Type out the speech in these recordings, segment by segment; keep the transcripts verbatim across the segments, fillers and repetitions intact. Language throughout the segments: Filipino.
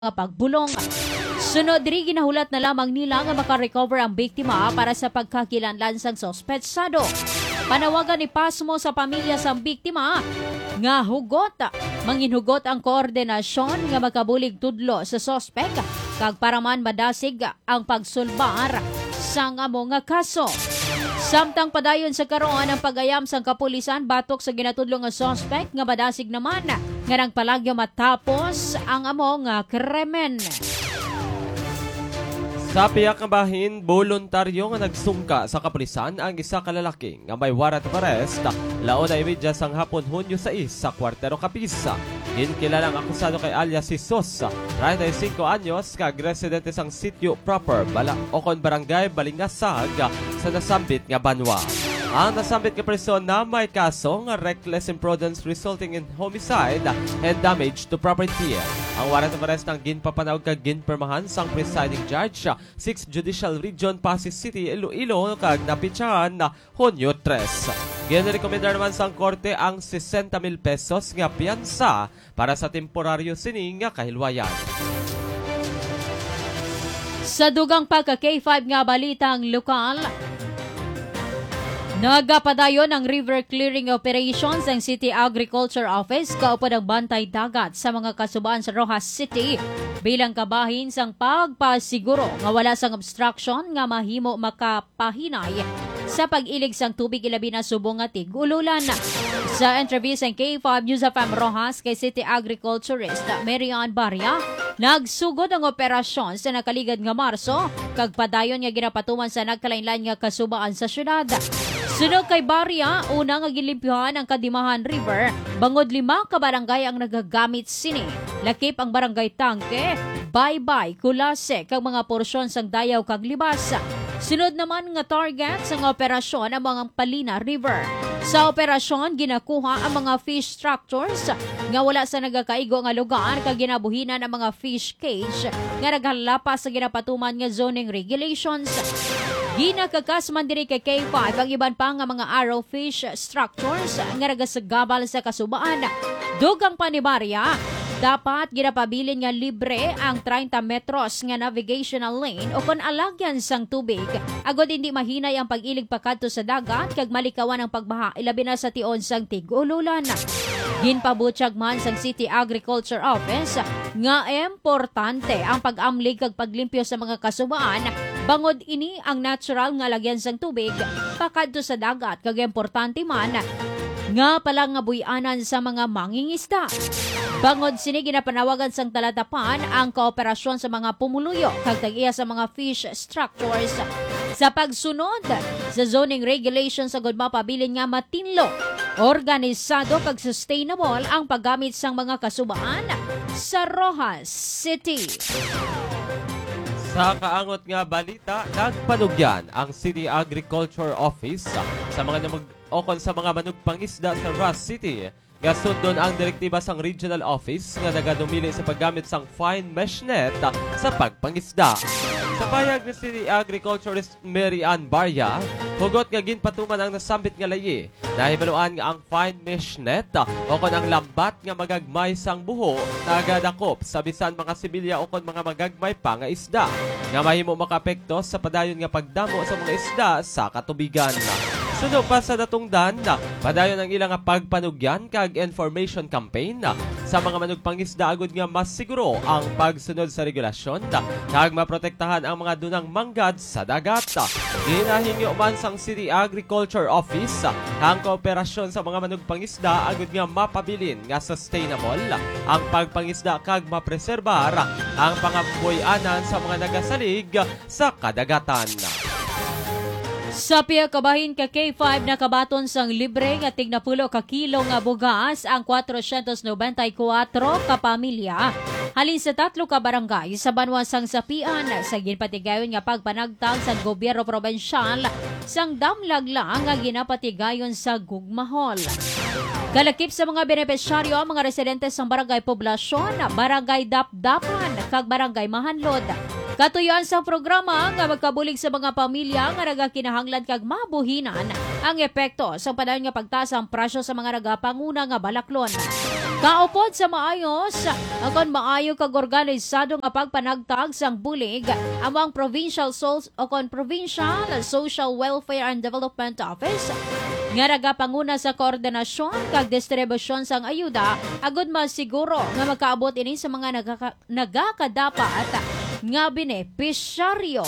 mga pagbulong. Sunod diri ginahulat na lamang nila nga makarecover ang biktima para sa pagkakilanlan sang sospetsado. Panawagan ni Pasmo sa pamilya sang biktima nga hugot, manginhugot ang koordinasyon nga makabulig tudlo sa sospek kag para man madasig ang pagsulbar sang amo nga kaso. Samtang padayon sa karon ang pagayam sang kapulisan batok sa ginatudlo nga sospek nga madasig naman nga nang palagyo matapos ang amo nga krimen. Sa piyak nga bahin, voluntaryo nga nagsungka sa kapulisan ang isa ka lalaki nga may warrant of arrest laon ay medya sang hapon Hunyo sais sa Cuartero Capisa. Kinkilalang akusado kay alias si Sos, treinta y cinco anyos, kag residente sang sitio proper bala okon barangay Balingasag sa nasambit nga banwa. Ang nasambit nga persona may kaso nga reckless imprudence resulting in homicide and damage to property. Ang warrant of arrest ang ginpapanawag kag ginpermahan sang presiding judge sixth Judicial Region Pasig City, Iloilo kag napitsahan na Hunyo tres. Ginrekomendar naman sang korte ang sesenta mil pesos nga piyansa para sa temporaryo sining nga kahilwayan. Sa dugang pagka-K five nga balitang lokal, nagapadayon ang river clearing operations ang City Agriculture Office kaupod ang bantay dagat sa mga kasubaan sa Rojas City bilang kabahin sang pagpasiguro nga wala sang obstruction nga mahimo makapahinay sa pag-ilig sang tubig ilabi na subong nga tig-ululan. Sa interview sa K five News F M Rojas kay City Agriculturist Marian Barria, nagsugod ang operasyon sa nakaligad nga Marso kag padayon nga ginapatuman sa nagkalainlain nga kasubaan sa syudad. Sunod kay Barria, una nga gilimpyuhan ang Kadimahan River, bangod lima ka barangay ang nagagamit sini. Lakip ang barangay Tangke, Baybay, Kulase, kag mga porsyon sang Dayaw kag Libas. Sunod naman nga target sa operasyon ang mga Palina River. Sa operasyon, ginakuha ang mga fish structures nga wala sa nagakaigo nga lugar kag ginabuhinan ang mga fish cage nga naghalapas sa ginapatuman nga zoning regulations. Ginakakas man diri kay K five ang iban pa nga mga arrowfish structures nga nagasagabal sa kasubaan. Dugang panibarya, dapat ginapabilin nga libre ang treinta metros nga navigational lane o kon alagyan sang tubig agod hindi mahinay ang pag-ilig pakadto sa dagat kag malikawan ang pagbaha ilabi na sa tion sang tig-ululan. Ginpabutyag man sang City Agriculture Office nga importante ang pag-amlig kag paglimpyo sa mga kasubaan bangod ini ang natural nga lagyan sang tubig pakadto sa dagat kag importante man nga pala nga buyanan sa mga mangingisda. Bangod sini ginapanawagan sang talatapan ang kooperasyon sa mga pumuluyo kag tag-iya sa mga fish structures sa pagsunod sa zoning regulations agud mapabilin nga matinlo, organisado kag sustainable ang paggamit sang mga kasubaan sa Rojas City. Sa kaangot nga balita, nagpanugyan ang City Agriculture Office sa mga namag okon sa mga manugpangisda sa Rojas City. Gasundon ang direktiba sang Regional Office nga nagadumili sa paggamit sang fine mesh net sa pagpangisda. Sa payag ni City Agriculturist Marian Barria, hugot nga ginpatuman ang nasambit nga layi. Nahibaluan nga ang fine mesh net o kon ang lambat nga magagmay sang buho nagadakop sa bisan mga sibilya o kon mga magagmay pa nga isda nga mahimo makaapekto sa padayon nga pagdamo sa mga isda sa katubigan. Sunod pa sa natungdan, padayon ang ilang pagpanugyan kag information campaign sa mga manugpangisda agud nga mas siguro ang pagsunod sa regulasyon kag maprotektahan ang mga dunang manggad sa dagat. Ginahingyo man sang City Agriculture Office ang kooperasyon sa mga manugpangisda agud nga mapabilin nga sustainable ang pagpangisda kag mapreserbar ang pangabuyanan sa mga nagasalig sa kadagatan. Sa piya kabahin ka K five na kabaton sang libre nga tignapulo ka kilo nga bugas ang kwatro ninety-four ka pamilya halin sa tatlo ka barangay sa banwa sang Sapian sa ginpatigayon nga pagpanagtang sa gobyerno probensyal sang damlaglang nga ginapatigayon sa Gugmahol. Galakip sa mga benepisyaryo ang mga residente sang barangay Poblasyon, barangay Dapdapan kag barangay Mahanlod. Katuyuan sa programa nga magkabulig sa mga pamilya nga nagakinahanglan kag mabuhinan ang epekto sa padayon nga pagtaas ang presyo sa mga nagapanguna nga balaklon. Kaupod sa maayos, akon maayo kag organisado nga pagpanagtag sang bulig among Provincial Souls akon Provincial Social Welfare and Development Office nga nagapanguna sa koordinasyon kag distribusyon sang ayuda agud masiguro nga makaabot ini sa mga nagaka, nagakadapat nga benepisyaryo.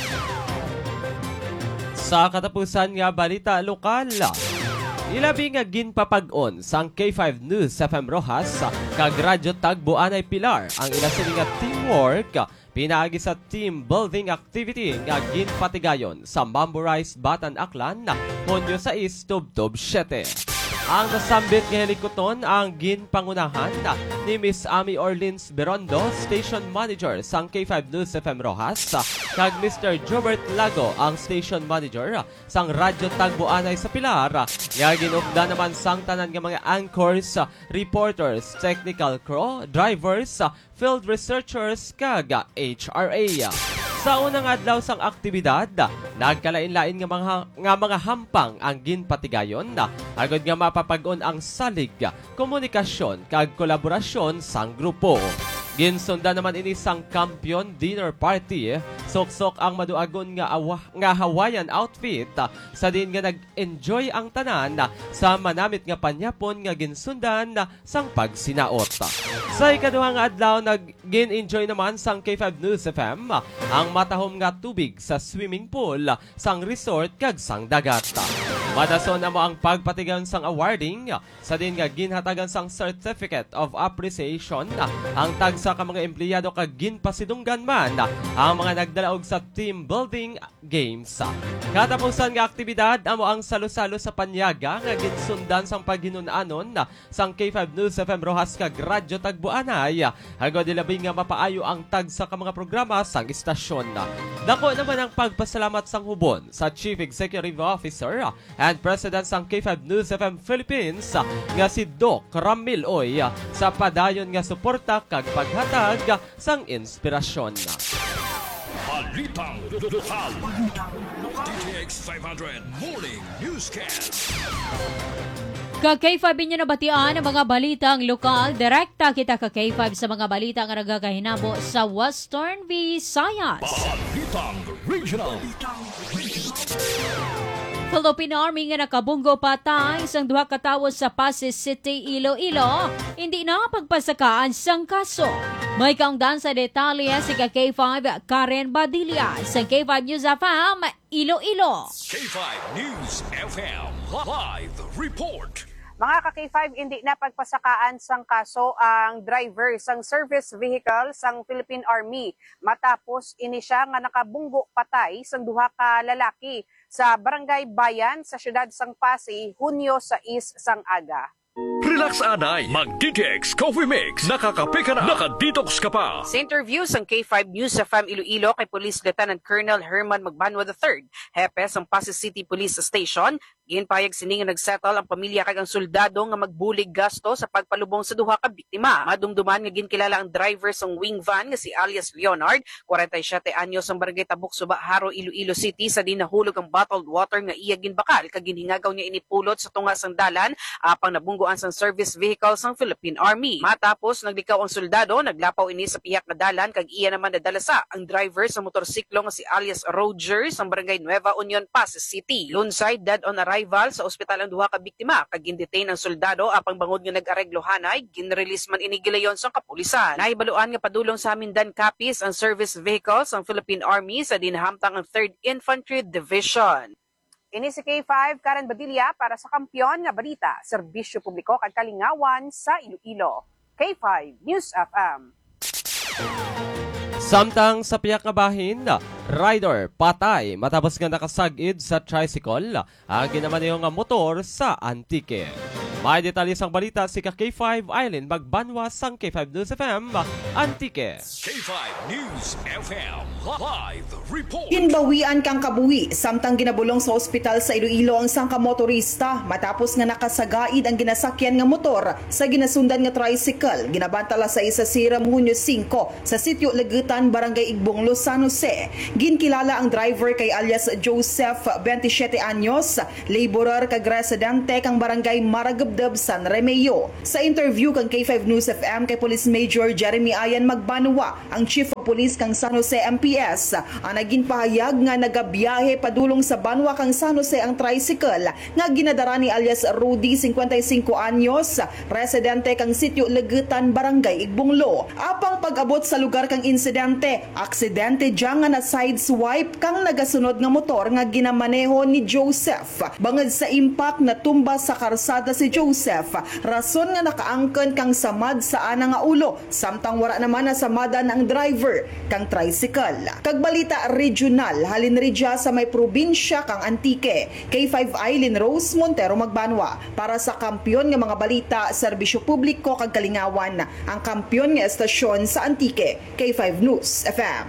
Sa katapusan nga balita lokal, ilabi nga ginpapag-on sang K five News F M Rojas kag Radyo Tagbuan ay pilar ang ila sila nga teamwork pinaagi sa team building activity nga ginpatigayon sa Mamburais Batan Aklan na Hunyo sais Tubtob siyete. Ang nasambit nga helikoton ang ginpangunahan ni Miss Amy Orleans Berondo, Station Manager sang K five News F M Rojas, kag Mister Jobert Lago, ang Station Manager sang Radyo Tagbuanay sa Pilar, nga ginugda naman sang tanan nga mga anchors, reporters, technical crew, drivers, field researchers, kag H R A. Sa unang adlaw sang aktibidad, nagkalain-lain nga mga, nga mga hampang ang ginpatigayon, agad nga mapapag-on ang salig, komunikasyon, kag kolaborasyon sang grupo. Ginsunda naman ini sang Kampiyon Dinner Party, sok-sok ang maduagon nga, awa, nga Hawaiian outfit, sa din nga nag-enjoy ang tanan sa manamit nga panyapon nga ginsundan sang pagsinaot. Sa ikaduhang adlaw, nag-gin-enjoy naman sang K five News F M ang matahom nga tubig sa swimming pool sang resort kag sang dagat. Madason na mo ang pagpatigan sang awarding, sa din nga ginhatagan sang Certificate of Appreciation ang tag sa ka mga empleyado kag ginpasidunggan man ang mga nagdalaog sa team building games. Katapusan nga aktibidad amo ang salo-salo sa panyaga nga ginsundan sang paghinunanon sang K five News F M Rojas kag Radyo Tagbuanay. Agad dilabing nga mapaayo ang tag sa ka mga programa sang istasyon. Dako naman ang pagpasalamat sang hubon sa Chief Executive Officer and President sang K five News F M Philippines nga si Doc Ramil Oy sa padayon nga suporta kag paghatag sang inspirasyon. Balitang lokal. D T X five hundred Morning Newscast. Ka K five inyo nabatian ang mga balitang lokal. Direkta kita ka K five sa mga balita nga nagakahinabo sa Western Visayas. Balitang Regional. Philippine Army nga nakabunggo patay sang duha ka tawo sa Pasig City, Iloilo. Hindi na pagpasakaan sang kaso. May kaungdan sa detalye si ka K five Karen Badilla sa K five News F M Iloilo. K five News F M Live Report. Mga ka-K five, hindi na pagpasakaan sang kaso ang driver sang service vehicle sang Philippine Army matapos ini siya nga nakabunggo patay sang duha ka lalaki sa Barangay Bayan sa siyudad sang Pasig, Hunyo sais sang aga. Relax anay, mag-D T X Coffee Mix. Nakakape ka na, nakadetox ka pa. Sa interview sang K five News F M Iloilo kay Police Lieutenant Colonel Herman Magbanwa the third, hepe sang Pasig City Police Station, ginpayag sini nga nagsettle ang pamilya kag ang soldado nga magbulig gasto sa pagpalubong sa duha ka biktima. Madumduman nga ginkilala ang driver sang wing van nga si alias Leonard, forty-seven anyos ang barangay Tabuk Suba, Haro, Iloilo City, sa din nahulog ang bottled water nga iya ginbakal kag ginhingagaw niya inipulot sa tunga sang dalan apang nabunggoan sang service vehicle sang Philippine Army. Matapos naglikaw ang soldado, naglapaw ini sa piyak na dalan kag iya naman nadalasa ang driver sa motorsiklo nga si alias Roger sa barangay Nueva Union, Pasig City. Lunsay dead on arrival sa ospital ang duha ka biktima kag gindetain ang soldado apang bangod nga nag-areglohanay, ginrelease man ini gilayon sa kapulisan. Nahibaluan nga padulong sa Mindan Capiz ang service vehicle sang Philippine Army sa dinhamtang ang third Infantry Division. Ini si K five Karen Badilla para sa Kampiyon nga Balita, Serbisyo Publiko kag Kalingawan sa Iloilo. K five News F M. Samtang sa piyak nga bahin, rider patay matapos nga nakasagid sa tricycle ang ginaman nga motor sa Antique. May detalye sang balita si ka K five Island Magbanwa sang K five News F M Antique. K five News F M Live Report. Ginbawian kang kabuhi samtang ginabulong sa ospital sa Iloilo ang sang kamotorista matapos nga nakasagaid ang ginasakyan nga motor sa ginasundan nga tricycle. Ginabantala sa isa siram Hunyo five sa sitio Legutan, Barangay Igbong, San Jose. Ginkilala ang driver kay alias Joseph, twenty-seven anyos, laborer kag residente kang Barangay Maragab Dubdub San Remeo. Sa interview kang K five News F M kay Police Major Jeremy Ayan Magbanwa, ang Chief of Police kang San Jose M P S, ang naging pahayag nga nagabiyahe padulong sa Banwa kang San Jose ang tricycle nga ginadara ni alias Rudy, fifty-five anyos, residente kang Sitio Legutan, Barangay Igbonglo. Apang pag-abot sa lugar kang insidente, aksidente dyan nga na sideswipe kang nagasunod nga motor nga ginamaneho ni Joseph. Bangod sa impact na tumba sa karsada si Joseph, rason nga nakaangken kang samad sa ana nga ulo, samtang wala naman na samadan ang driver kang tricycle. Kagbalita regional, halin ridya sa may probinsya kang Antique, K five Eileen Rose Montero Magbanwa. Para sa kampyon nga mga balita, serbisyo publiko kag kalingawan, ang kampyon nga estasyon sa Antique, K five News F M.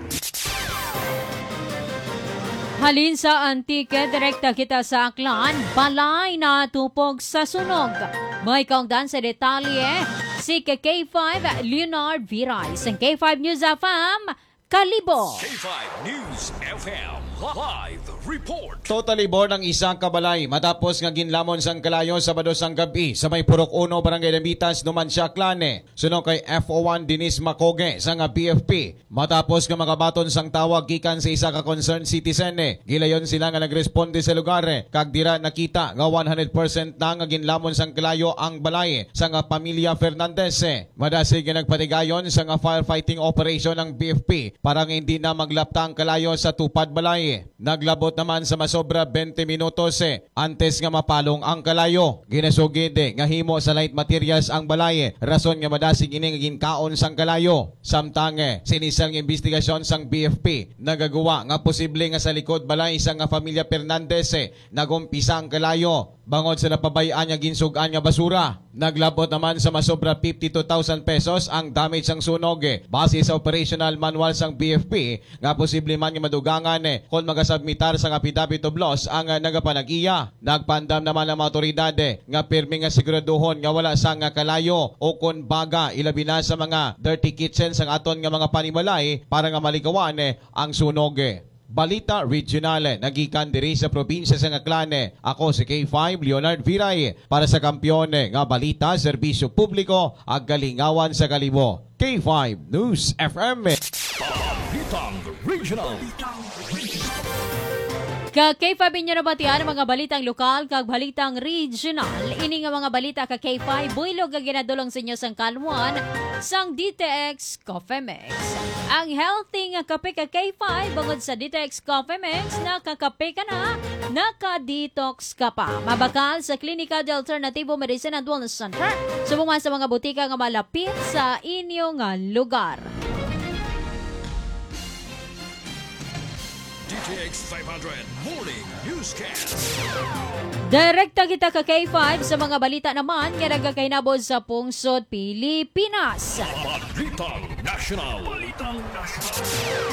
Halin sa Antique, direkta kita sa Aklan, balay na tupog sa sunog. May kaungdan sa detalye, si K five Leonard Viray, sa K five News F M, Kalibo. K five News F M Live Report. Totally board ang isang kabalay matapos nga ginlamon sang kalayo Sabado sang gabi sa may Purok uno Barangay Damitas, Numancia, Klane. Suno kay F O one Denise Macoge sa nga B F P. Matapos nga magabaton sang tawag gikan sa isa ka concerned citizen, eh. Gilayon sila nga nagresponde sa lugar, eh. Kag dira nakita nga one hundred percent na nga ginlamon sang kalayo ang balay sa nga pamilya Fernandez. Eh. Madasig nga nagpatigayon sa nga firefighting operation ng B F P para nga hindi na maglapta ang kalayo sa tupad balay. Naglabot naman sa masobra twenty minutos, eh, antes nga mapalong ang kalayo. Ginasugid, eh, nga himo sa light materials ang balay, eh. Rason nga madasig ini nga ginkaon sang kalayo. Samtang, eh, sinisang investigasyon sang B F P nagagawa nga posible nga sa likod balay sa nga pamilya Fernandez, eh, nagumpisa ang kalayo. Bangod sa napabayaan nga ginsugan nga basura. Naglabot naman sa masobra fifty-two thousand pesos ang damage sang sunog, eh. Base sa operational manual sang B F P nga posible man nga madugangan, eh, kung magasubmitar sa affidavit of loss ang uh, nagapanag-iya. Nagpandam naman ang mga otoridad, eh, nga pirmi nga siguraduhon nga wala sang nga kalayo o kon baga ilabi na sa mga dirty kitchen sang aton nga mga panimalay para nga malikawan, eh, ang sunog. Eh. Balita Regional, nagikan diri sa probinsya sa Aklan. Ako si K five Leonard Viray para sa kampyon nga balita, serbisyo publiko ag kalingawan sa Kalibo. K five News F M. Balitang Regional. Ka K five inyo nabatian ang mga balitang lokal kag balitang regional. Ini nga mga balita ka K five builog nga ginadulong sa inyo sang kalwan sang D T X Coffee Mix. Ang healthy nga kape ka K five bangod sa D T X Coffee Mix, nakakape ka na, naka-detox ka pa. Mabakal sa Klinika de Alternativo Medicine and Wellness Center. Subukan sa mga butika nga malapit sa inyo nga lugar. D T X five hundred Morning Newscast. Direkta kita ka K five sa mga balita naman nga nagkakainabot sa pungsod Pilipinas. Balitang National. Balitang National.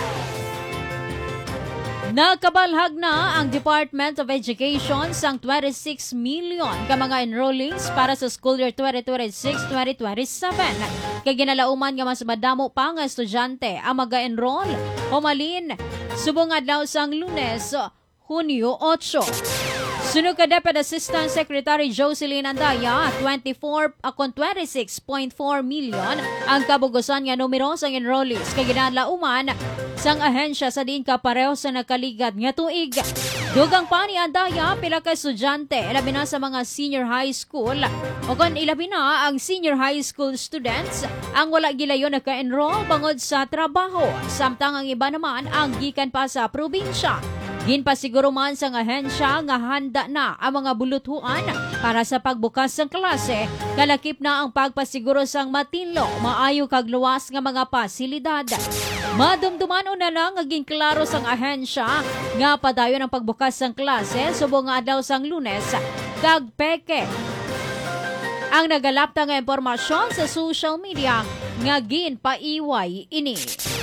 Nakabalhag na ang Department of Education sang twenty-six million ka mga enrollees para sa school year twenty twenty-six twenty twenty-seven. Kay ginalauman nga mas madamo pa nga estudyante ang maga-enroll humalin subong adlaw sang Lunes, Hunyo eight. Sunod ka Deputy Assistant Secretary Jocelyn Andaya, twenty-four akong twenty-six point four million ang kabugusan nga numero sang enrollees kay ginalauman sang ahensya sa diin ka pareho sa nakaligad nga tuig. Dugang pa ni Andaya pila ka estudyante ilabi na sa mga senior high school o kon ilabi na ang senior high school students ang wala gilayon naka-enroll bangod sa trabaho, samtang ang iba naman ang gikan pa sa probinsya. Ginpasiguro man sa ahensya nga handa na ang mga buluthuan para sa pagbukas ng klase, kalakip na ang pagpasiguro sang matinlo, maayo kag luwas nga mga pasilidad. Madumduman una lang nga ginklaro sang ahensya nga padayon ang pagbukas ng klase subong nga adlaw sang Lunes kag peke. Ang nagalapta nga impormasyon sa social media nga ginpaiway ini.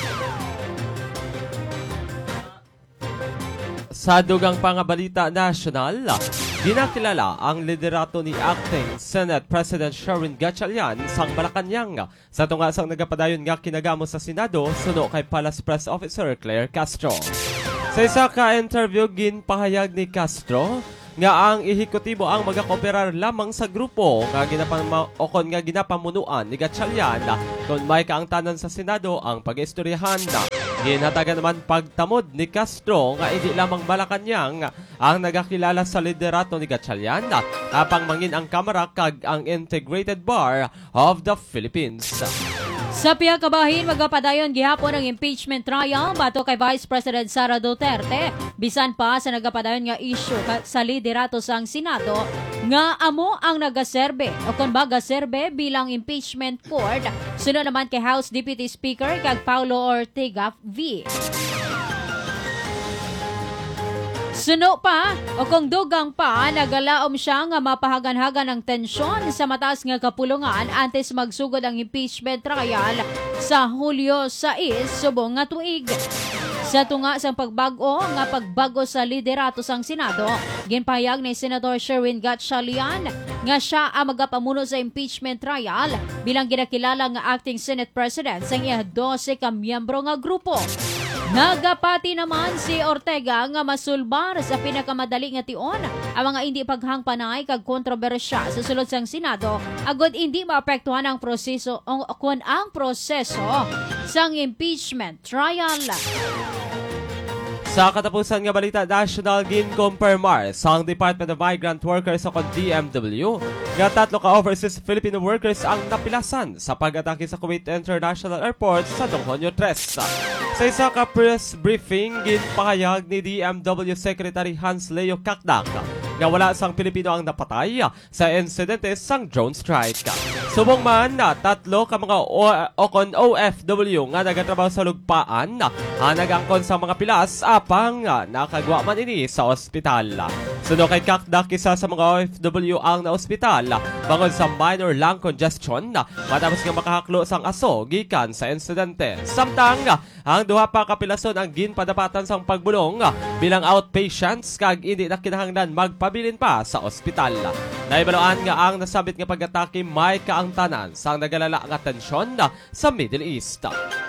Sa dugang pangabalita national, ginakilala ang liderato ni Acting Senate President Sherwin Gatchalian sang Malacanang sa tungasang nagapadayon nga kinagamo sa Senado suno kay Palace Press Officer Claire Castro. Sa isa ka interview ginpahayag ni Castro nga ang ehekutibo ang magakooperar lamang sa grupo nga ginapam o kon nga ginapamunuan ni Gatchalian kung may kaangtanan sa Senado ang pag-istoryahan. Ginhatagan naman pagtamod ni Castro nga hindi lamang Malacanang ang nagakilala sa liderato ni Gatchalian apang mangin ang Kamara kag ang Integrated Bar of the Philippines. Sa piya kabahin, magapadayon gihapon ang impeachment trial bato kay Vice President Sara Duterte. Bisan pa sa nagapadayon nga issue sa liderato sang Senado nga amo ang nagaserbe o kung ba gaserbe bilang impeachment court. Sunod naman kay House Deputy Speaker kag Paulo Ortega V. Suno pa, o kung dugang pa, nagalaom siya nga mapahagan-hagan ng tensyon sa mataas nga kapulungan antes magsugod ang impeachment trial sa Hulyo sais subong nga tuig. Sa tunga sang pagbago nga pagbago sa liderato sang Senado, ginpahayag ni Senator Sherwin Gatchalian nga siya ang magapamuno sa impeachment trial bilang ginakilala nga acting Senate President sang iya dose ka miyembro nga grupo. Nagapati naman si Ortega nga masulbar sa pinakamadali nga tion ang mga hindi paghangpanay kag kontrobersya sa sulod sang Senado agod hindi maapektuhan ang proseso o kun ang proseso sang impeachment trial. Sa katapusan nga balita, national ginkompermar sang Department of Migrant Workers o D M W nga tatlo ka overseas Filipino workers ang napilasan sa pag-atake sa Kuwait International Airport sa Donghonyo tres. Sa isa ka press briefing, ginpahayag ni D M W Secretary Hans Leo Kakdak nga wala sang Pilipino ang napatay sa insidente sang drone strike. Subong man na tatlo ka mga o kon O F W nga nagatrabaho sa lugpaan ang nagangkon sa mga pilas apang nakagwa man ini sa ospital. Suno kay Kakdak, isa sa mga O F W ang na-ospital bangod sa minor lung congestion matapos nga makahaklo sang aso gikan sa insidente. Samtang ang duha pa kapilason ang ginpadapatan sang pagbulong bilang outpatients kag hindi na kinahanglan magpabilin pa sa ospital. Naibaloan nga ang nasabit nga pag-atake may kaangtanan sang nagalala nga tensyon sa Middle East.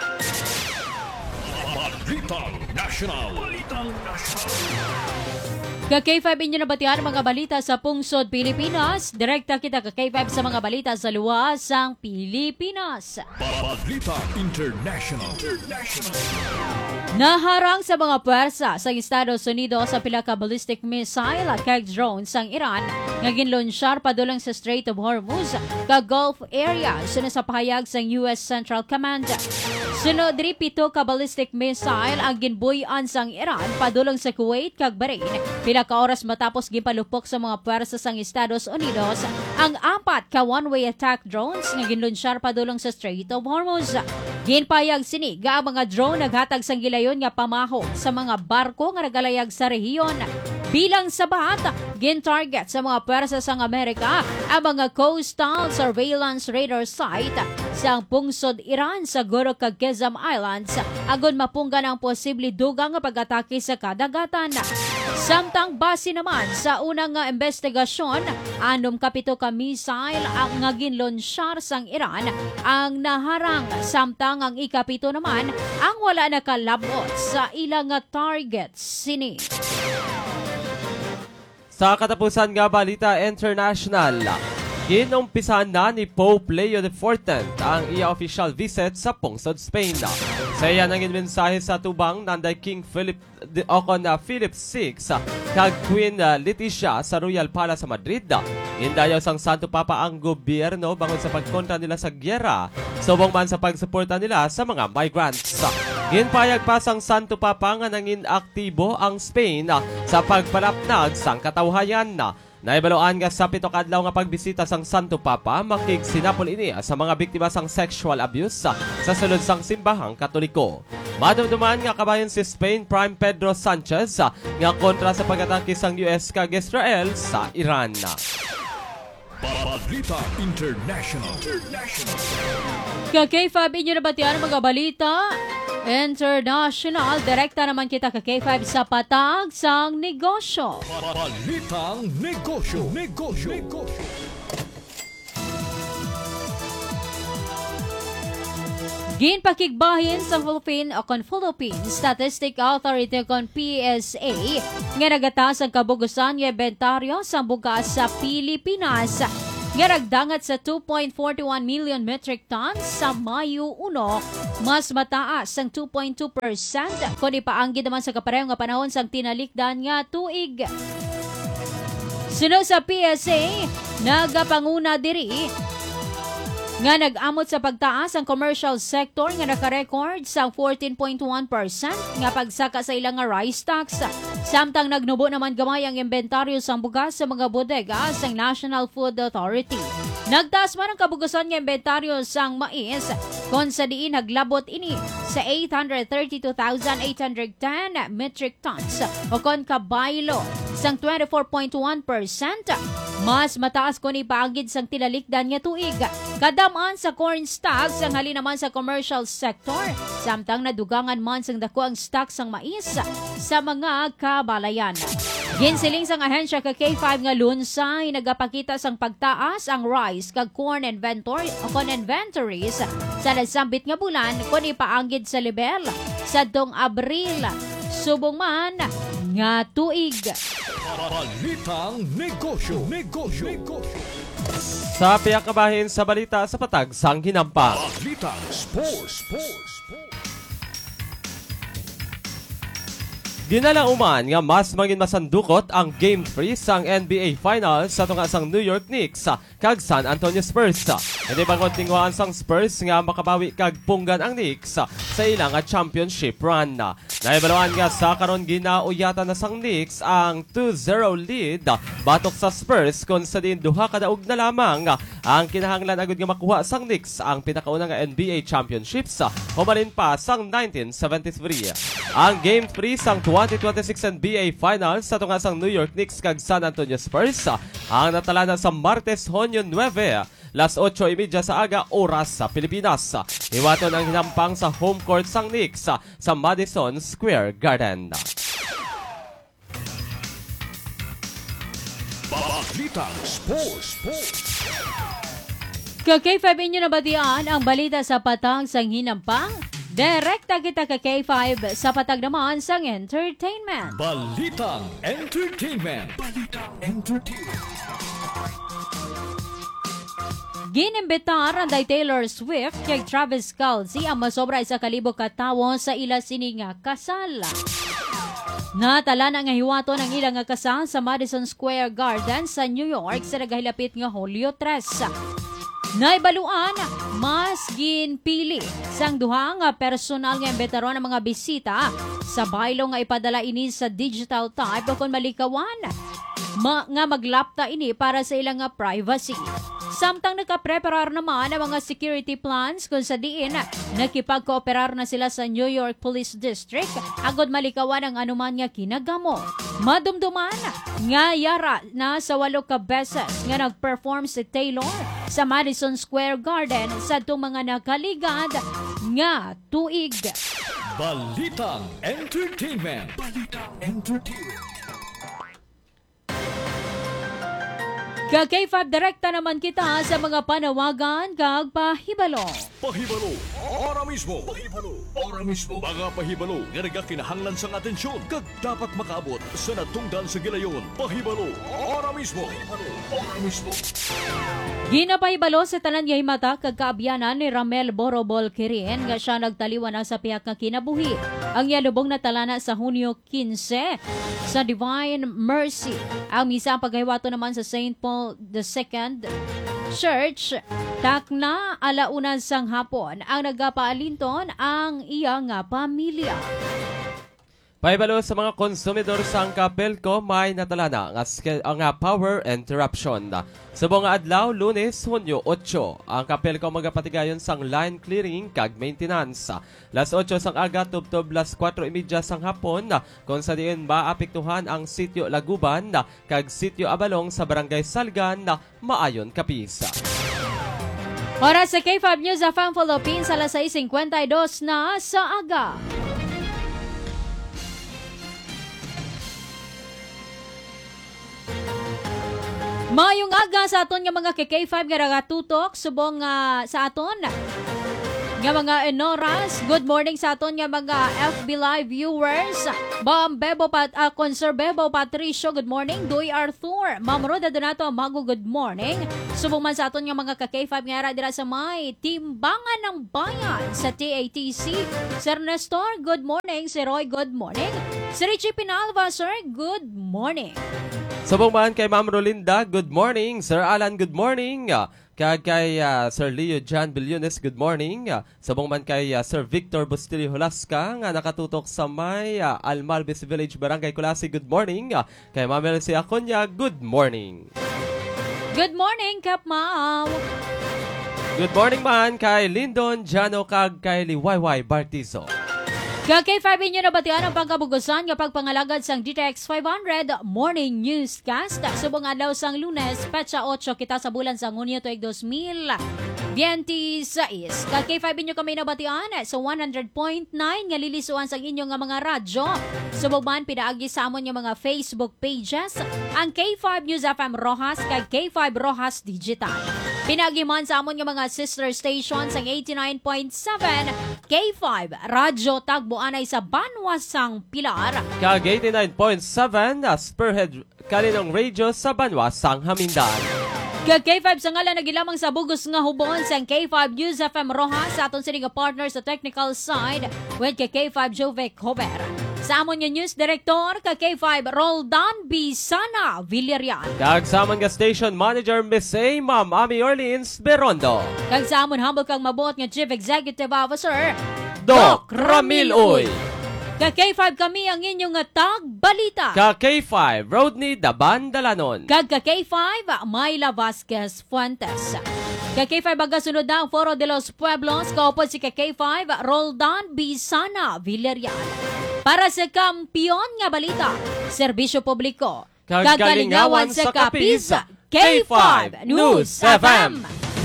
Balitang National. Balitang National. Ka-K five inyo nabatian mga balita sa Pungsod, Pilipinas. Direkta kita ka-K five sa mga balita sa luwas sang Pilipinas. Balitang International. International. Naharang sa mga puwersa sa Estados Unidos sa pila ka ballistic missile at kag drone sang Iran nga ginlonsyar padulong sa Strait of Hormuz ka Gulf area sunod sa pahayag sang U S Central Command. Sunod diri pito ka ballistic missile ang ginbuy-an sang Iran padulong sa Kuwait kag Bahrain. Pila ka oras matapos gipalupok sa mga puwersa sang Estados Unidos ang apat ka one-way attack drones nga ginlonsyar padulong sa Strait of Hormuz. Ginpayag sini ga mga drone naghatag sang gilayon nga pamaho sa mga barko nga nagalayag sa rehiyon. Bilang sabat, gin-target sa mga puwersa sang Amerika ang mga coastal surveillance radar site sa pungsod Iran sa Goro kag Qeshm Islands agon mapunggan ang posible dugang nga pag-atake sa kadagatan. Samtang base naman sa unang nga investigasyon, anom kapito ka missile ang nga ginlonsyar sang Iran ang naharang, samtang ang ikapito naman ang wala nakalabot sa ilang nga target sini. Sa katapusan nga balita international, ginumpisan na ni Pope Leo the fourteenth ang iya official visit sa pungsod Spain. Sa iya nangin mensahe sa tubang nanday King Philip o kon uh, Philip the sixth kag Queen uh, Letizia sa Royal Palace sa Madrid. Indayaw sang Santo Papa ang gobyerno bangod sa pagkontra nila sa gyera, subong man sa pagsuporta nila sa mga migrants. Ginpayag pa sang Santo Papa nga nangin aktibo ang Spain sa pagpalapnag sang katawhayan. Naibaloan nga sa pito kadlaw nga pagbisita sang Santo Papa, makig sinapol ini sa mga biktima sang sexual abuse sa sulod sang simbahang Katoliko. Madumduman nga kabayan si Spain Prime Pedro Sanchez nga kontra sa pag-atake sang U S kag Israel sa Iran. Balita International. International. Ka-K five inyo nabatian ang mga balita international. Direkta naman kita ka-K five sa patag sang negosyo. Balitang Negosyo. Negosyo. Negosyo. Ginpakigbahin sa Philippine o kon Philippine Statistic Authority kon P S A nga nagatas ang kabugusan nga inventaryo sa bugas sa Pilipinas nga nagdangat sa two point four one million metric tons sa Mayo one, mas mataas ang two point two percent kung ipaanggid naman sa kapareho nga panahon sang tinalikdan nga tuig. Sunod sa P S A, nagapanguna diri nga nag-amot sa pagtaas ang commercial sector nga naka-record sa fourteen point one percent nga pagsaka sa ilang nga rice tax. Samtang nagnubo naman gamay ang inventaryo sa bugas sa mga bodega sa National Food Authority. Nagtaas man ang kabugasan nga inventaryo sang mais kung sa diin naglabot ini sa eight hundred thirty-two thousand eight hundred ten metric tons o kon kabaylo sang twenty-four point one percent. Mas mataas ko ni paagid sang tinalikdan nga tuig. Kadamaan sa corn stocks ang halin naman sa commercial sector. Samtang nadugangan man sang dako ang stocks sang mais sa mga kabalayan. Ginsiling sang ahensya ka K five nga lunsay nagapakita sang pagtaas ang rice kag corn inventory o kon inventories sa nasambit nga bulan kun ipaanggid sa level sa dong Abril. Subong man nga tuig. Balitang Negosyo. Negosyo. Negosyo. Sa piyak kabahin sa balita sa patag sang hinampang. Balitang Sports. Sports. Ginala uman nga mas mangin masandukot ang Game three sang N B A Finals sa tunga sang New York Knicks kag San Antonio Spurs. Hindi bangod tingwaan sang Spurs nga makabawi kag punggan ang Knicks sa ilang championship run. Naibaluan nga sa karon ginauyatan na sang Knicks ang two zero lead batok sa Spurs kung sa din duha ka daog na lamang ang kinahanglan agad nga makuha sang Knicks ang pinakauna nga N B A championships humalin pa sang nineteen seventy-three. Ang Game three sang twenty twenty-six N B A Finals sa tunga sang New York Knicks kag San Antonio Spurs ang natalana sa Martes, Hunyo nine, las eight thirty sa aga oras sa Pilipinas. Iwaton ang hinampang sa home court sang Knicks sa Madison Square Garden. Balitang Sports. Sports. Ka K five inyo nabatian ang balita sa patang sang hinampang. Direkta kita ka K five sa patag naman sang entertainment. Balitang Entertainment. Balitang Entertainment. Ginimbitar ang day Taylor Swift kay Travis Kelce ang masobra isa kalibo ka tawo sa ila sini nga kasal. Natala na nga hiwato ng ilang nga kasal sa Madison Square Garden sa New York sa nagahilapit nga Hulyo three. Naibaluan, mas ginpili sang duha nga personal nga imbitaron ng mga bisita sa baylo nga ipadala ini sa digital type o kung malikawan ma- nga maglapta ini para sa ilang nga privacy. Samtang nakapreparar naman ang mga security plans kung sa diin nakipagkooperar na sila sa New York Police District agod malikawan ang anuman nga kinagamo. Madumduman nga yara na sa walo ka beses nga nag-perform si Taylor sa Madison Square Garden sa itong mga nakaligad nga tuig. Balitang Entertainment. Balitang Entertainment. Ka K five direkta naman kita sa mga panawagan kag pahibalo. Pahibalo, ora mismo. Pahibalo, ora mismo. Mga pahibalo, nga nagakinahanglan sang atensyon kag dapat makaabot sa natungdan sa gilayon. Pahibalo, ora mismo. Pahibalo, ora mismo. Ginapahibalo sa tanan nga himata kag kaabyanan ni Ramel Borobol Kirin nga siya nagtaliwan na sa piyak nga kinabuhi. Ang yalubong na talana sa Hunyo fifteen sa Divine Mercy. Ang misa ang paghiwato naman sa Saint Paul the Second Church. Takna alauna sang hapon ang nagapaalinton ang iya nga pamilya. Paibalo sa mga konsumidor sa ang Kapelco, may natalana nga ang power interruption. Sa mga adlaw, Lunes, Hunyo eight, ang Kapelco magapatigayon sang line clearing kag maintenance. Las eight sang aga, tubtob las four thirty sang hapon, kung sa diin maapektuhan ang sitio Laguban kag sitio Abalong sa Barangay Salgan, maayon kapisa. Oras sa K five News of ang Philippines, alas six fifty-two na sa aga. Mayong aga sa aton nga mga K five nga nagatutok subong uh, sa aton nga mga enoras. Good morning sa aton nga mga F B Live viewers. Ma'am Bebo Pat, uh, Conser Bebo Patricio, good morning. Doy Arthur, Ma'am Roda Donato, Mago, good morning. Subong man sa aton nga mga ka-K five nga ara dira sa may Timbangan ng Bayan sa T A T C. Sir Nestor, good morning. Si Roy, good morning. Si Richie Pinalva, sir, good morning. Subong man kay Ma'am Rolinda, good morning. Sir Alan, good morning. Kag kay uh, Sir Leo John Billones, good morning. Uh, sabong man kay uh, Sir Victor Bustilio Hulasca nga nakatutok sa may uh, Almalbis Village, Barangay Kulasi, good morning. Uh, kay Ma'am Elsie Aconya, good morning. Good morning, Kap Ma'am. Good morning man kay Lindon Jano kag kay Liwayway Bartizo. K five inyo na batian ang pagkabugusan kapag pangalagad sang D T X five hundred Morning Newscast. Subong adlaw sang Lunes, petsa eight kita sa bulan sa Hunyo tuig two thousand twenty-six. K five inyo kami na batian sa one hundred point nine nga lilisuan sang inyo nga mga radyo. Subong man pinaagi sa amon nga mga Facebook pages ang K five News F M Rojas kag K five Rojas Digital. Pinagi man sa amon nga mga sister stations ang eighty-nine point seven K five Radyo Tagbuan ay sa Banwasang Pilar. Kag eighty-nine point seven uh, Spearhead Kalinong Radio sa Banwasang Hamindan. Kag K five sa ngalan nagilamang sa bugos nga hubon sa K five News F M Rojas sa aton sini nga partner sa technical side with kay K five Jovec Hober. Sa amon nga news director kay K five Roldan Bisana Villarreal. Kag sa amon nga station manager Miss A Ma'am Ami Orleans Berondo. Kag sa amon humble kang mabuot nga chief executive officer Doc Ramil Uy. Ka K five kami ang inyong nga tag-balita. Ka K five Rodney Daban Dalanon. Kag ka K five Mayla Vasquez Fuentes. Ka K five agasunod na ang Foro de los Pueblos. Kaupod si ka K five Roldan Bisana Villarreal. Para sa kampiyon nga balita, serbisyo publiko, kagalingawan sa kapis, K five News F M.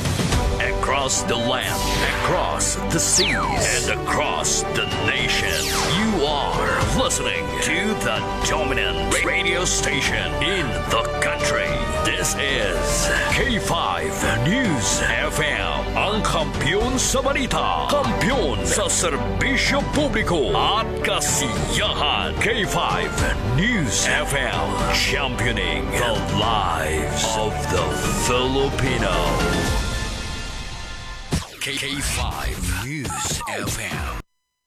Across the land, across the seas, and across the nation, you are listening to the dominant radio station in the country. This is K five News F M, ang kampiyon sa balita, kampiyon sa serbisyo publiko at kasiyahan. K five News F M, championing the lives of the Filipino. K five News F M.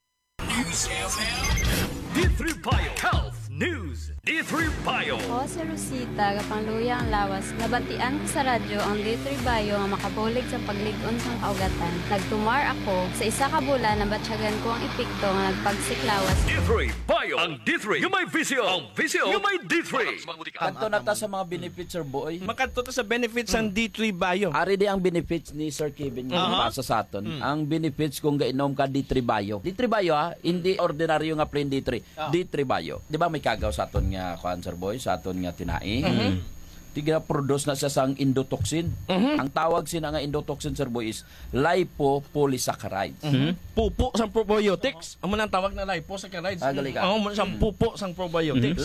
News F M. D three Bio Health News. D three Bio. Ako si Rosita, kapangluya ang lawas. Nabatian ko sa radyo ang D three Bio nga makabulig sa pagligon sang kaugatan. Nagtumar ako sa isa ka bulan na batsyagan ko ang epekto nga nagpagsiklawas. D three Bio. Ang D three. Yung may visyo. Ang visyo. Yung may D three. Kanto na ta sa mga benefits, Sir Boy. Makanto ta sa benefits ng D three Bio. Ari di ang benefits ni Sir Kevin nga Uh-huh. pasa sa aton. Ang benefits kung gainom ka D three Bio. D three Bio ha, hindi ordinaryo nga plain D three. D three Bio. Di ba may kagaw sa aton nga cancer boy, sa aton nga tinai? Mm-hmm. Tiga produce na siya sang endotoxin. Mm-hmm. Ang tawag sina nga endotoxin, Sir Boy, is lipopolysaccharides. Mm-hmm. Pupo sang probiotics. Amo nang tawag na liposaccharides. Ah, gali ka. Oo, mo sang pupo sang probiotics.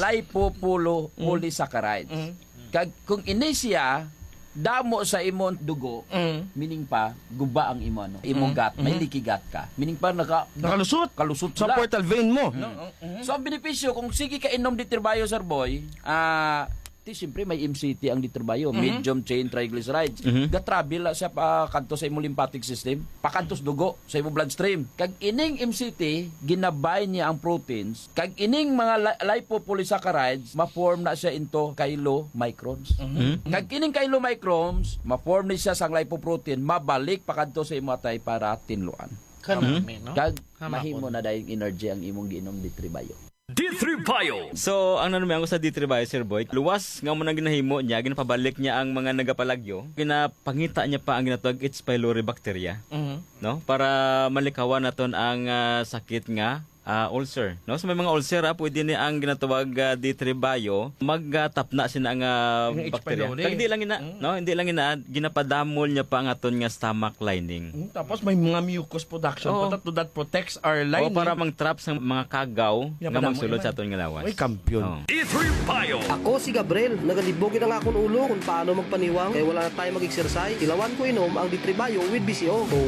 Lipopolysaccharides. Mm-hmm. Kag kung ini siya damo sa imong dugo, Mm. meaning pa guba ang imo no. Imong gut, may leaky gut ka. Meaning pa naka Nakalusot kalusot sa sila. portal vein mo. So ang benepisyo kung sige ka inom di Tirbayo, Sir Boy, ah ti siyempre may M C T ang Diturbayo, medium chain triglycerides. Ga-travel siya pa kanto sa imong lymphatic system, pakantos dugo sa imong bloodstream. Kag ining M C T ginabay niya ang proteins, kag ining mga li- lipopolysaccharides ma-form na siya into chylomicrons. Kag ining chylomicrons ma-form ni siya sang lipoprotein, mabalik pakanto sa imong atay para tinluan. Kanami, no? Kag Hama mahimo na dayong energy ang imong giinom di Tribayo. D three Bio. So, ang nanumihan ko sa D three Bio, Sir Boy, luwas nga mo nang ginahimo niya, ginapabalik niya ang mga nagapalagyo, ginapangita niya pa ang ginatawag H. pylori bacteria, Mhm. no? Para malikawan naton ang ah, sakit nga ah, ulcer, no? So may mga ulcer, ah, pwede ni ang ginatawag ah, D three Bio, magtapna sina ang ah, Yung H. bacteria. pylori. Kag di lang ina, no? Hindi lang ina ginapadamol niya pa ang aton nga stomach lining. Mm, Tapos may mga mucus production Oo. pa to that protects our O lining. para mang-trap sa mga kagaw nga Yapadamo, magsulod yaman. sa aton nga lawas. Ay, kampiyon. Oo. D three Bio. Ako si Gabriel, nagalibogin ang akong ulo kung paano magpaniwang kaya wala na tayo mag-exercise. Ilawan ko inom ang D three Bio with B C O. O Wex ko pa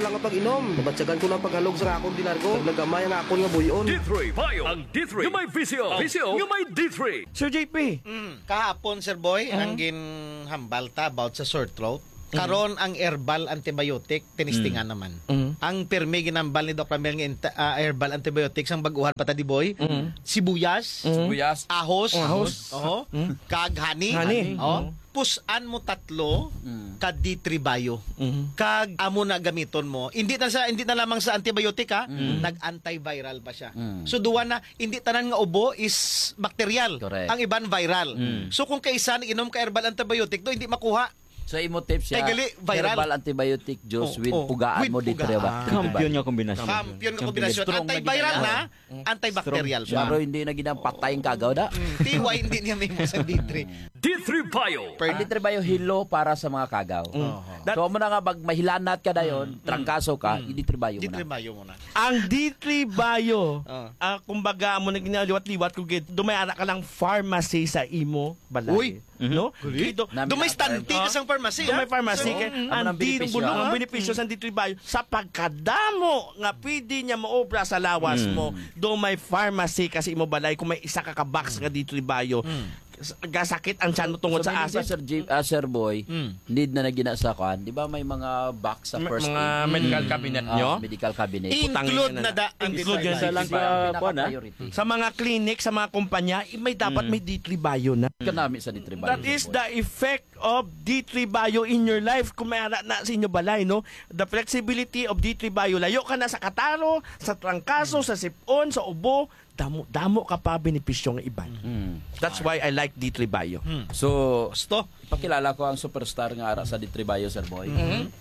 pa lang ang pag-inom. Nabatsagan ko ng paghalog sa akong dilargo. Naglagamay ang akong nga buyon. D three Bio. Ang D three. Yung may visio. Visio. Yung may D three. Sir J P. Mm. Kahapon, Sir Boy, ang ginhambal ta about sa sore throat. Karon ang herbal antibiotic tinistingan naman. Ang permi ginambal ni Doc Ramel nga inta- ah, herbal antibiotics ang baguhan pata di boy. Sibuyas, Sibuyas. ahos, Ahos. oho, kag honey, Honey. oh. Pusan mo tatlo kag D three Bio. Kag amo na gamiton mo. Hindi na sa hindi na lamang sa antibiotic ha, nag-antiviral pa siya. So duwa na hindi tanan nga ubo is bacterial. Correct. Ang iban viral. So kung kaisan inom ka herbal antibiotic do hindi makuha. So imo tips siya, Kay gali, viral. herbal antibiotic juice Oh, with oh. pugaan With mo dito pugaan. ba? Kampiyon nga kombinasyon. Champion ka kombinasyon. Strong na Antiviral ginagawa. na, antibacterial Pero pa. hindi na ginapatay ang kagaw da. T Y hindi niya may mo sa D three. D three Bio. Per litre ba yung hilo para sa mga kagaw? So mo na nga pag mahilanat ka dayon, trangkaso ka, hindi tribayo D mo three na. Bio mo na. Ang D three Bio, Oh. ah, kumbaga mo na ginaliwat-liwat ko gid, dumayara ka lang pharmacy sa imo balay. Uy. No? Dito, Nami- Dumay standing ka sa pharmacy. Kung may ha? pharmacy, So, kay Ano ang ang di benepisyo, bulong ha? ang benepisyo sa D three Bio sa pagkadamo nga pwede niya maobra sa lawas mo. Do may pharmacy kasi imo balay kung may isa ka ka box nga D three Bio. Gasakit ang tiyan mo tungod So, sa meaning ba, asas. Sir, J, ah, Sir Boy, need na nagina sa kwan. Di ba may mga box sa May first mga aid? medical cabinet Ah, nyo. medical cabinet. include na da ang Include D three yan Bio. sa lang sa kwan, ha? Pinaka-priority. Sa mga clinic, sa mga kumpanya, eh, may dapat may D three Bio na. Kanami sa D three Bio. That is the effect of D three Bio in your life. Kung may ara na sa inyo balay, no? The flexibility of D three Bio. Layo ka na sa kataro, sa trangkaso, sa sipon, sa ubo. Damo, damo ka pa benepisyo ng iban. That's why I like D three Bio. So, Gusto. ipakilala ko ang superstar nga ara sa D three Bio, Sir Boy.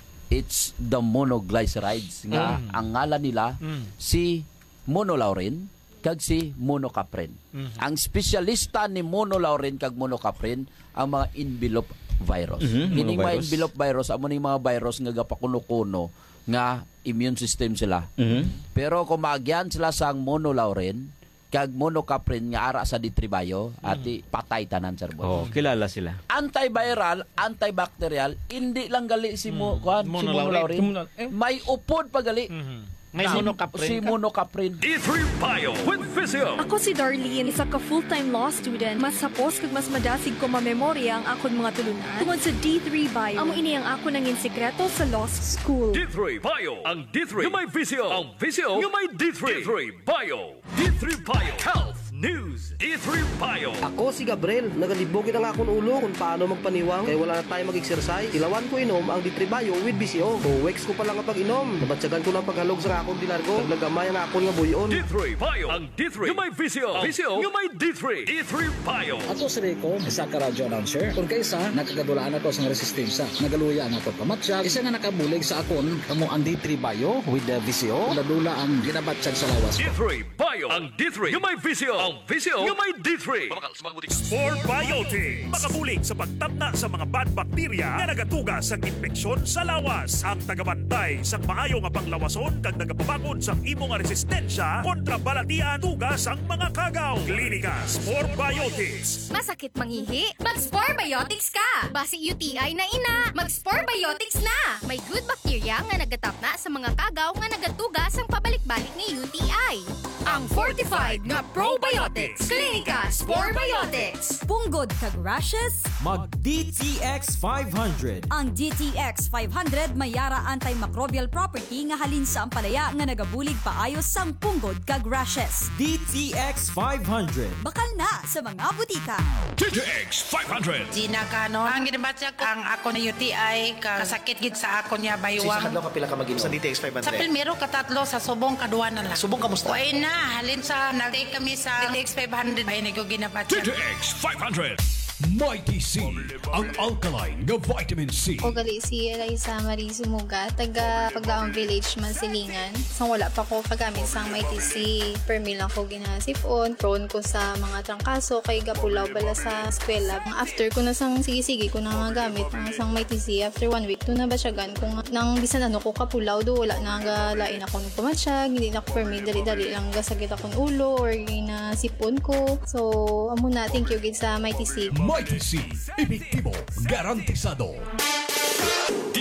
It's the monoglycerides nga ang ngalan nila si monolaurin kag si monocaprin. Ang espesyalista ni monolaurin kag monocaprin ang mga envelope virus. Meaning mga Monovirus. envelope virus amo ning mga virus nga gapakuno-kuno nga immune system sila. Pero kung maagyan sila sang monolaurin kag monocaprin nga ara sa D three Bio, ati patay tanan, Sir Boy. Oh, kilala sila. Antiviral, antibacterial, hindi lang gali si mo, kuan, si Monolaurin. monolaurin. May upod pa gali. May Si- monocaprin Si ka? monocaprin. D three Bio with Visio. Ako si Darlene, isa ka full-time law student. Mas sapos kag mas madasig ko mamemorya ang akon mga tulunan. Tungod sa D three Bio, amo ini ang ako nangin sekreto sa law school. D three Bio. Ang D three. Yung may visio. Ang visio. Yung may D three. D three Bio. D three Bio. Health News. D three Bio. Ako si Gabriel, nagalibogin ang akong ulo kung paano magpaniwang kaya wala na tayo mag-exercise. Ilawan ko inom ang D three Bio with B C O. Kung weeks ko pa lang ang pag-inom, nabatsagan ko ng paghalog sa akong dilargo. Naglagamay ang akong nga buyon. D three Bio. Ang D three. Yung may visio. Visio. Yung may D three. D three Bio. Ako si Rico, isa ka radyo announcer. Kung kaysa, nakagadulaan ako sa resistensya. Nagaluya ang ako pamatsyag. Isa nga nakabulig sa akon, kamo ang D three Bio with the V C O. Nadula ang ginabatsyag sa lawas D ko. three Bio. Ang D three. Yung may visio. Ang visio. Yung may D three. Sport Biotics. Makabulig sa pagtamna sa mga bad bacteria na nagatugas sa infeksyon sa lawas. Ang tagabantay sa maayo nga panglawason kag nagapabakod sa imong resistensya kontra balatian tugas ang mga kagaw. Klinika Sport Biotics. Masakit mangihi? Mag-Spore Biotics ka! Basi U T I na ina, mag-Spore Biotics na! May good bacteria nga nagatapna sa mga kagaw nga nagatugas ang pabalik-balik ni U T I. Ang fortified nga probiotics. Klinika Spore Biotics. Punggod kag rashes? Mag D T X five hundred. Ang D T X five hundred may yara antimicrobial property nga halin sa ampalaya nga nagabulig paayos sang punggod kag rashes. D T X five hundred. Bakal na sa mga butika. D T X five hundred. Gina Cano, ang ginabatsa ko ang ako na U T I, ka- kasakit gid sa ako niya baywang. Sa kadlaw ka pila ka mag-inom? Sa D T X five hundred. Sa primero katatlo, sa subong kadua na lang. Subong kamusta? Uy na, halin sa nag-take kami sa D T X five hundred. Ay, nag ginabatsa. D T X five hundred. Mighty C, ang alkaline nga vitamin C. O gali si Eliza Marie Sumuga, taga Paglaong Village, Mansilingan. Sang wala pa ko kagamit sang Mighty C. Permi lang ko ginasipon, prone ko sa mga trangkaso, kay gapulaw bala sa eskwela. After ko na sang sige-sige ko na nga gamit ang sang Mighty C, after one week, to na basyagan ko nga, nang bisan ano ko kapulaw, do wala na nga lain ako ng pumatsyag, hindi na ko permi, dali-dali lang gasagit akong ulo, or ginasipon ko. So, amo na, thank you gid sa Mighty C. Mighty C, epektibo, garantisado. D T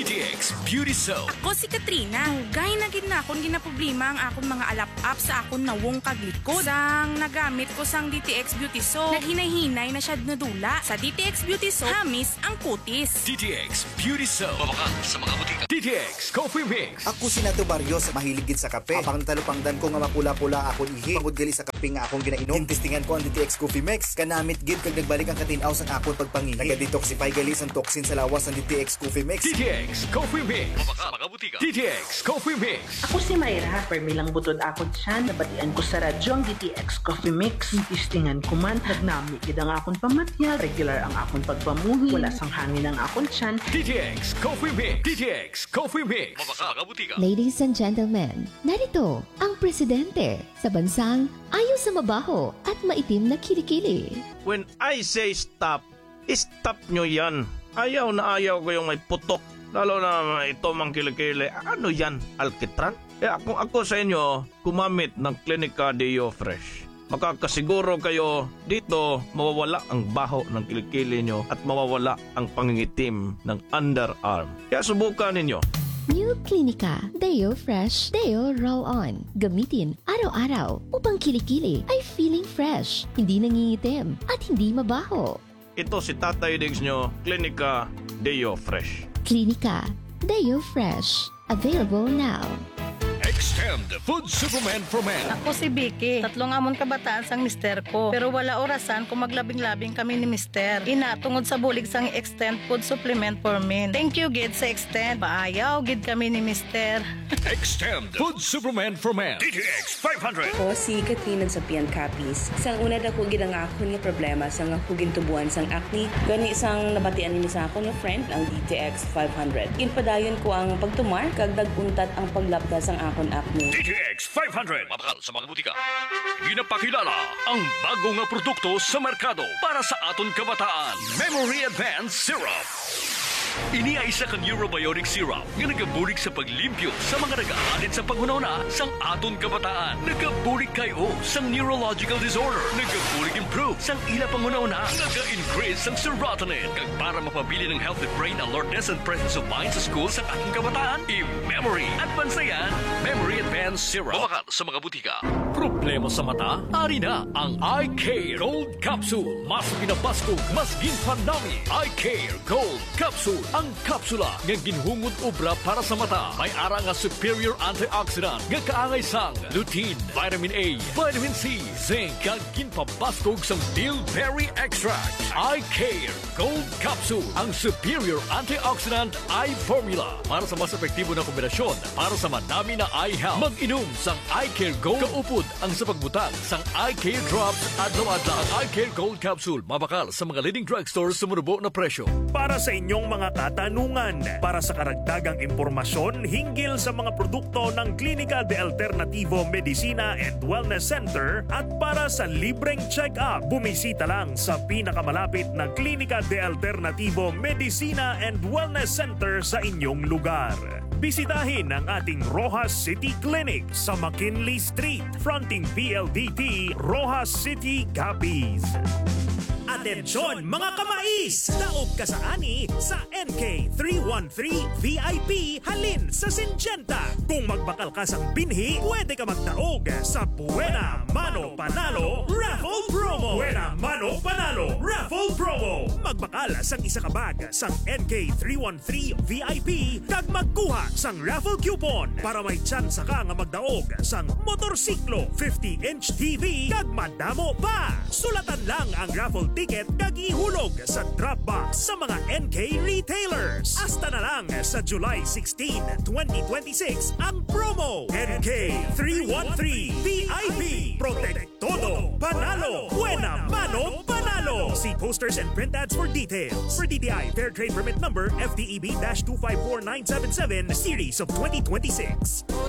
T X Beauty Soap. Ako si Katrina. Gay na gid na akong ginaproblema ang akong mga alap-up sa akong nawong kaglikod. Sang nagamit ko sang D T X Beauty Soap, naghinay-hinay na siya nadula. Sa D T X Beauty Soap, hamis ang kutis. D T X Beauty Soap. Mabakal sa mga butika. D T X Coffee Mix. Ako si Nato Barrios, mahilig gid sa kape. Apang talupangdan ko nga mapula-pula akong ihi. Pagod gali sa kape nga akong ginainom. Tintistingan ko ang D T X Coffee Mix. Kanamit gid kag nagbalik ang katinaw sa akong pagpangihi. Naga-detoxify gali sang toxin sa lawas ng D T X Coffee Mix. D T X Coffee Mix. Mabakal sa mga butika. D T X Coffee Mix. Ako si Mayra, permilang butod ako dyan. Nabatian ko sa radyo ang D T X Coffee Mix. Tintistingan ko man, nagnami gid ang akong pamatya. Regular ang akong pagpamuhi. Wala sang hangin ang akong tiyan. D T X Coffee Mix. D T X Coffee Mix. Mabakal sa mga butika. Ladies and gentlemen, narito ang presidente sa bansang ayaw sa mabaho at maitim na kilikili. When I say stop, stop nyo yan. Ayaw na ayaw ko yung may putok. Lalo na ito mang kilikili. Ano yan? Alkitran? Eh kung ako sa inyo, kumamit ng Clinica Deo Fresh. Makakasiguro kayo dito mawawala ang baho ng kilikili nyo at mawawala ang pangingitim ng underarm. Kaya subukan ninyo. New Clinica Deo Fresh Deo Roll-On. Gamitin araw-araw upang kilikili ay feeling fresh, hindi nangingitim at hindi mabaho. Ito si Tatay Diggs nyo, Clinica Deo Fresh. Clinica Deo Fresh. Available now. Extend Food Supplement for Men. Ako si Vicky. Tatlong amon kabataan sang mister ko. Pero wala orasan kung maglabing-labing kami ni mister. Ina, tungod sa bulig sang Extend Food Supplement for Men. Thank you, gid sa Extend. Paayaw, gid kami ni mister. Extend Food Supplement for Men. D T X five hundred. Ako si Katrina sa Pian Capis. Sang una dako gid ang akon nga problema sang ako gintubuan sang acne. Gani sang nabatian ni sa akon nga friend ang D T X five hundred. Inpadayon ko ang pagtumar kag daguntat ang paglapda sang akon acne. D T X five hundred. Mabakal sa mga butika. Ginapakilala ang bago nga produkto sa merkado para sa aton kabataan. Memory Advanced Syrup. Ini ay isa ka neurobiotic syrup nga nagabulig sa paglimpyo sa mga nag-aalit sa panghunahuna sang aton kabataan. Nagabulig kayo sang neurological disorder. Nagabulig improve sang ila panghunahuna. Naga-increase sang serotonin. Kag para mapabili ng healthy brain alertness and presence of mind sa school sa ating kabataan. I-Memory Advanced yan. Memory Advanced Syrup. Mabakal sa mga butika. Problema sa mata? Ari na ang Eye Care Gold Capsule. Mas pinabaskog, mas ginpanami. Eye Care Gold Capsule. Ang kapsula nga ginhungod obra para sa mata. May ara nga superior antioxidant nga kaangay sang lutein, vitamin A, vitamin C, zinc, kag ginpabaskog sang bilberry extract. Eye Care Gold Capsule. Ang superior antioxidant eye formula para sa mas epektibo na kombinasyon para sa madami na eye health. Mag-inom sang Eye Care Gold. Kaupod ang sa pagbutang sang Eye Care Drops adlaw-adlaw. Ang Eye Care Gold Capsule mabakal sa mga leading drugstores sa murubo na presyo. Para sa inyong mga katanungan, para sa karagdagang impormasyon hinggil sa mga produkto ng Klinika de Alternativo Medicina and Wellness Center at para sa libreng check-up, bumisita lang sa pinakamalapit na Klinika de Alternativo Medicina and Wellness Center sa inyong lugar. Bisitahin ang ating Rojas City Clinic sa McKinley Street, fronting P L D T, Rojas City, Capiz. Atensyon mga kamais! Daog ka sa ani sa N K three one three V I P halin sa Syngenta. Kung magbakal ka sang binhi, pwede ka magdaog sa Buena Mano Panalo Raffle Promo. Buena Mano Panalo Raffle Promo. Magbakal sang isa ka bag sang N K three one three V I P kag magkuha sang raffle coupon para may tsansa ka nga magdaog sang motorsiklo, fifty inch T V kag madamo pa. Sulatan lang ang raffle ticket kag ihulog sa drop box sa mga N K retailers. Hasta na lang sa July sixteenth, twenty twenty-six ang promo. N K three one three V I P. Protect todo. Panalo. Buena Mano Panalo. See posters and print ads for details. For D T I Fair Trade Permit Number F T E B two five four nine seven seven Series of twenty twenty-six.